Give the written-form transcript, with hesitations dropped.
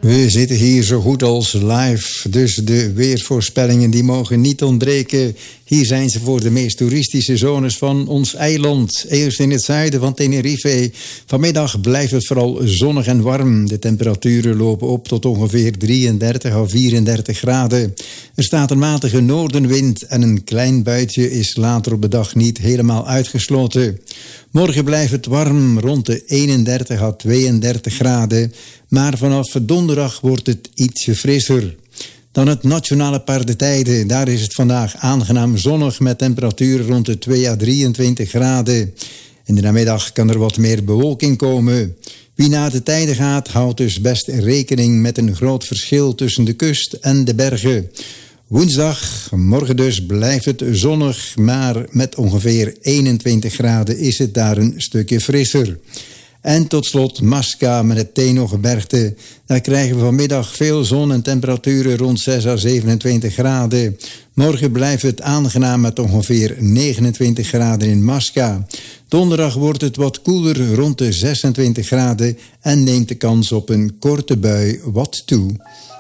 We zitten hier zo goed als live, dus de weervoorspellingen die mogen niet ontbreken. Hier zijn ze voor de meest toeristische zones van ons eiland. Eerst in het zuiden van Tenerife. Vanmiddag blijft het vooral zonnig en warm. De temperaturen lopen op tot ongeveer 33 of 34 graden. Er staat een matige noordenwind en een klein buitje is later op de dag niet helemaal uitgesloten. Morgen blijft het warm, rond de 31 à 32 graden. Maar vanaf donderdag wordt het ietsje frisser. Dan het Nationale Park de Tijden. Daar is het vandaag aangenaam zonnig met temperaturen rond de 2 à 23 graden. In de namiddag kan er wat meer bewolking komen. Wie naar de Tijden gaat, houdt dus best rekening met een groot verschil tussen de kust en de bergen. Woensdag, morgen dus, blijft het zonnig, maar met ongeveer 21 graden is het daar een stukje frisser. En tot slot Masca met het Teno-gebergte. Daar krijgen we vanmiddag veel zon en temperaturen rond 6 à 27 graden. Morgen blijft het aangenaam met ongeveer 29 graden in Masca. Donderdag wordt het wat koeler rond de 26 graden en neemt de kans op een korte bui wat toe.